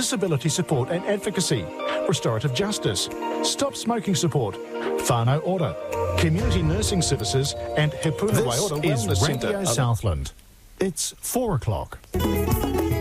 disability support and advocacy, restorative justice, stop smoking support, whānau ora, community nursing services and Hepuna Waiora This Wellness is Centre. Radio Southland. It's 4 o'clock.